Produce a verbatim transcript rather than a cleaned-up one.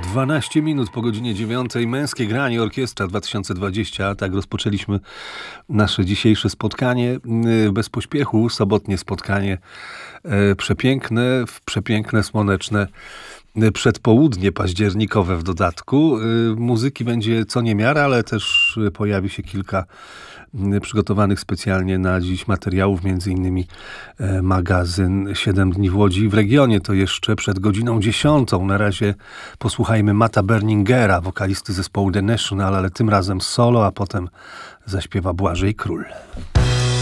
dwanaście minut po godzinie dziewiątej. Męskie granie, orkiestra dwa tysiące dwadzieścia. Tak rozpoczęliśmy nasze dzisiejsze spotkanie. Bez pośpiechu, sobotnie spotkanie. Przepiękne, przepiękne, słoneczne przedpołudnie październikowe w dodatku. Muzyki będzie co niemiara, ale też pojawi się kilka przygotowanych specjalnie na dziś materiałów, między innymi magazyn siedem dni w Łodzi w regionie. To jeszcze przed godziną dziesiątą. Na razie posłuchajmy Matta Berningera, wokalisty zespołu The National, ale tym razem solo, a potem zaśpiewa Błażej Król.